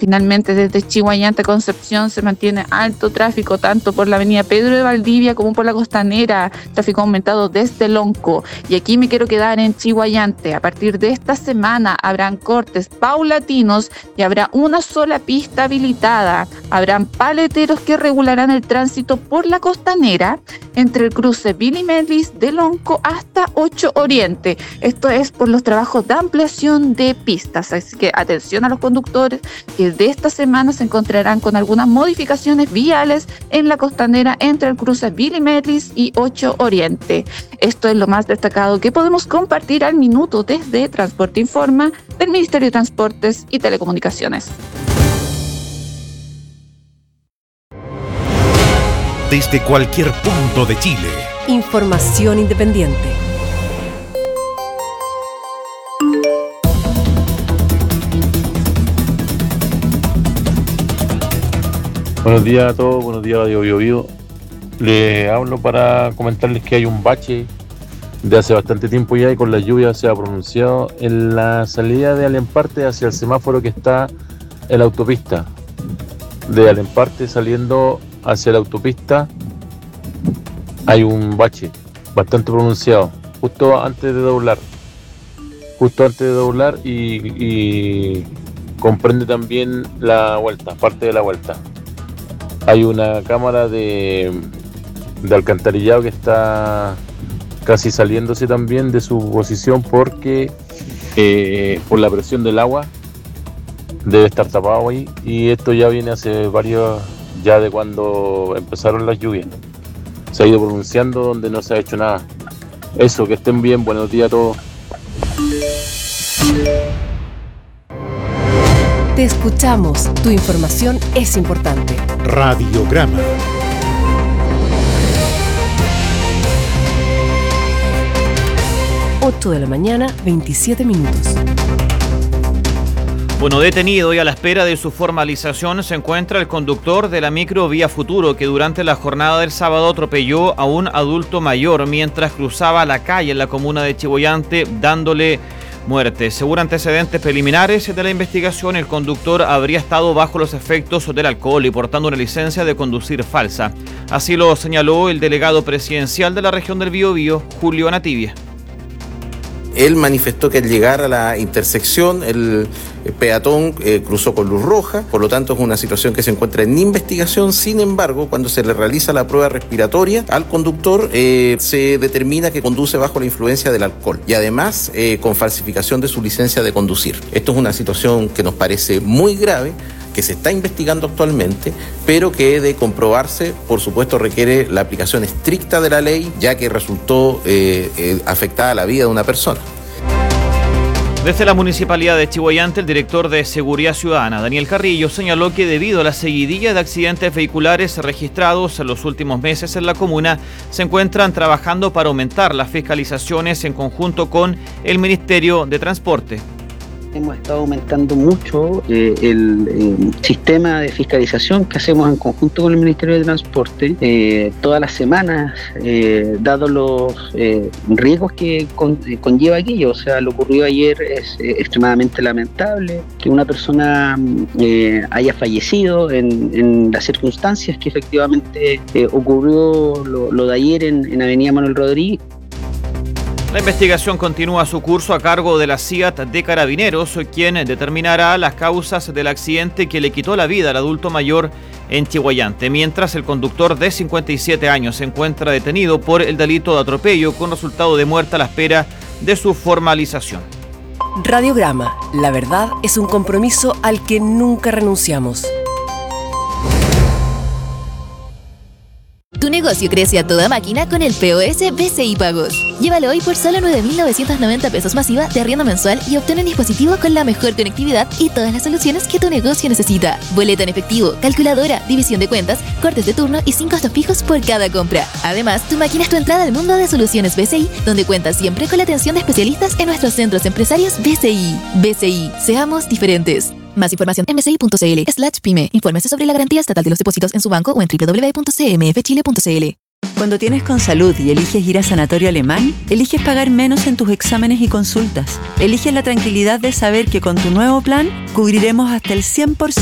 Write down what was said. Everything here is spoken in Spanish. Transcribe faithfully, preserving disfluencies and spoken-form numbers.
Finalmente, desde Chillhuayante a Concepción se mantiene alto tráfico, tanto por la avenida Pedro de Valdivia como por la Costanera, tráfico aumentado desde Lonco. Y aquí me quiero quedar en Chillhuayante. A partir de esta semana habrán cortes paulatinos y habrá una sola pista habilitada. Habrán paleteros que regularán el tránsito por la Costanera entre el cruce Billy Medlis de Lonco hasta ocho Oriente. Esto es por los trabajos de ampliación de pistas. Así que atención a los conductores que de esta semana se encontrarán con algunas modificaciones viales en la Costanera entre el cruce Billy Medlis y ocho Oriente. Esto es lo más destacado que podemos compartir al minuto desde Transporte Informa del Ministerio de Transportes y Telecomunicaciones. Desde cualquier punto de Chile. Información independiente. Buenos días a todos, buenos días Radio Bio Bio. Les hablo para comentarles que hay un bache de hace bastante tiempo ya y con la lluvia se ha pronunciado en la salida de Alemparte hacia el semáforo que está en la autopista. De Alemparte saliendo hacia la autopista hay un bache bastante pronunciado, justo antes de doblar. Justo antes de doblar y, y comprende también la vuelta, parte de la vuelta. Hay una cámara de, de alcantarillado que está casi saliéndose también de su posición porque eh, por la presión del agua debe estar tapado ahí, y esto ya viene hace varios, ya de cuando empezaron las lluvias. Se ha ido pronunciando donde no se ha hecho nada. Eso, que estén bien, buenos días a todos. Te escuchamos, tu información es importante. Radiograma. ocho de la mañana, veintisiete minutos. Bueno, detenido y a la espera de su formalización se encuentra el conductor de la micro Vía Futuro que durante la jornada del sábado atropelló a un adulto mayor mientras cruzaba la calle en la comuna de Chillhuayante dándole muerte. Según antecedentes preliminares de la investigación, el conductor habría estado bajo los efectos del alcohol y portando una licencia de conducir falsa. Así lo señaló el delegado presidencial de la región del Biobío, Julio Anativia. Él manifestó que al llegar a la intersección el peatón eh, cruzó con luz roja, por lo tanto es una situación que se encuentra en investigación. Sin embargo, cuando se le realiza la prueba respiratoria al conductor eh, se determina que conduce bajo la influencia del alcohol y además eh, con falsificación de su licencia de conducir. Esto es una situación que nos parece muy grave, que se está investigando actualmente, pero que de comprobarse, por supuesto, requiere la aplicación estricta de la ley, ya que resultó eh, eh, afectada la vida de una persona. Desde la Municipalidad de Chillhuayante, el director de Seguridad Ciudadana, Daniel Carrillo, señaló que debido a la seguidilla de accidentes vehiculares registrados en los últimos meses en la comuna, se encuentran trabajando para aumentar las fiscalizaciones en conjunto con el Ministerio de Transporte. Hemos estado aumentando mucho eh, el eh, sistema de fiscalización que hacemos en conjunto con el Ministerio de Transporte. Eh, todas las semanas, eh, dado los eh, riesgos que con, eh, conlleva aquello. O sea, lo ocurrido ayer es eh, extremadamente lamentable, que una persona eh, haya fallecido en, en las circunstancias que efectivamente eh, ocurrió lo, lo de ayer en, en Avenida Manuel Rodríguez. La investigación continúa su curso a cargo de la C I A T de Carabineros, quien determinará las causas del accidente que le quitó la vida al adulto mayor en Chillhuayante, mientras el conductor de cincuenta y siete años se encuentra detenido por el delito de atropello con resultado de muerte a la espera de su formalización. Radiograma. La verdad es un compromiso al que nunca renunciamos. Tu negocio crece a toda máquina con el P O S B C I Pagos. Llévalo hoy por solo nueve mil novecientos noventa pesos masiva de arriendo mensual y obtén un dispositivo con la mejor conectividad y todas las soluciones que tu negocio necesita. Boleta en efectivo, calculadora, división de cuentas, cortes de turno y sin costos fijos por cada compra. Además, tu máquina es tu entrada al mundo de soluciones B C I, donde cuentas siempre con la atención de especialistas en nuestros centros empresarios B C I. B C I, seamos diferentes. Más información en bci.cl slash pyme. Infórmese sobre la garantía estatal de los depósitos en su banco o en doble u doble u doble u punto c m f chile punto c l. Cuando tienes Consalud y eliges ir a Sanatorio Alemán, eliges pagar menos en tus exámenes y consultas. Eliges la tranquilidad de saber que con tu nuevo plan cubriremos hasta el cien por ciento